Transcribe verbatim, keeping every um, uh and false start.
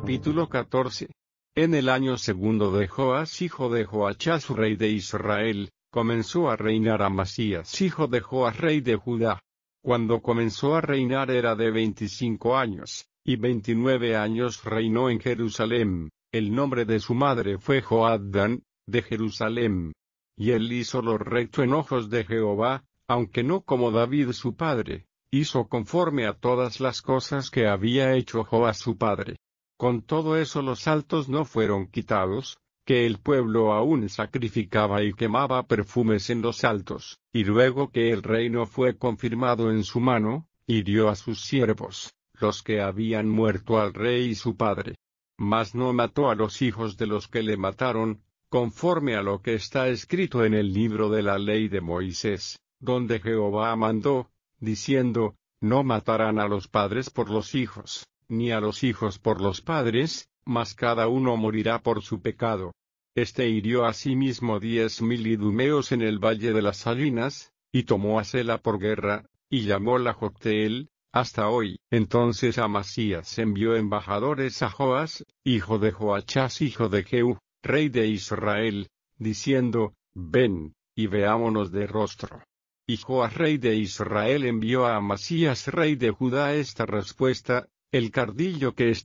Capítulo catorce. En el año segundo de Joas hijo de Joachás rey de Israel, comenzó a reinar Amasías hijo de Joas rey de Judá. Cuando comenzó a reinar era de veinticinco años, y veintinueve años reinó en Jerusalén. El nombre de su madre fue Joaddan, de Jerusalén. Y él hizo lo recto en ojos de Jehová, aunque no como David su padre, hizo conforme a todas las cosas que había hecho Joas su padre. Con todo eso los altos no fueron quitados, que el pueblo aún sacrificaba y quemaba perfumes en los altos, y luego que el reino fue confirmado en su mano, hirió a sus siervos, los que habían muerto al rey y su padre. Mas no mató a los hijos de los que le mataron, conforme a lo que está escrito en el libro de la ley de Moisés, donde Jehová mandó, diciendo, no matarán a los padres por los hijos, ni a los hijos por los padres, mas cada uno morirá por su pecado. Este hirió asimismo diez mil idumeos en el valle de las Salinas, y tomó a Sela por guerra, y llamóla Jocteel, hasta hoy. Entonces Amasías envió embajadores a Joas, hijo de Joachás hijo de Jehú, rey de Israel, diciendo, ven, y veámonos de rostro. Y Joas rey de Israel envió a Amasías rey de Judá esta respuesta: el cardillo que está